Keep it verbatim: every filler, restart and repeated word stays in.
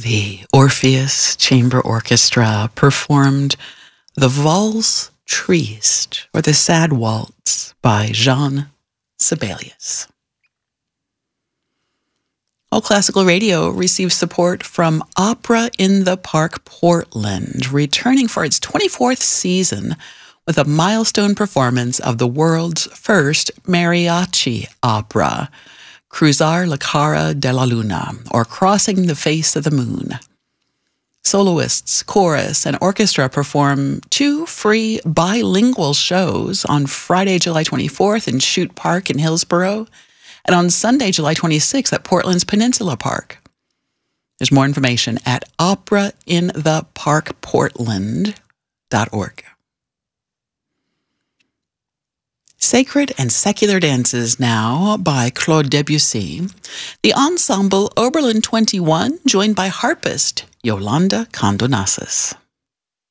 The Orpheus Chamber Orchestra performed the Valse Triste, or the Sad Waltz, by Jean Sibelius. All Classical Radio receives support from Opera in the Park Portland, returning for its twenty-fourth season with a milestone performance of the world's first mariachi opera, Cruzar la Cara de la Luna, or Crossing the Face of the Moon. Soloists, chorus, and orchestra perform two free bilingual shows on Friday, July twenty-fourth in Chute Park in Hillsborough, and on Sunday, July twenty-sixth at Portland's Peninsula Park. There's more information at opera in the park portland dot org. Sacred and Secular Dances now by Claude Debussy. The ensemble Oberlin twenty-one, joined by harpist Yolanda Condonassis.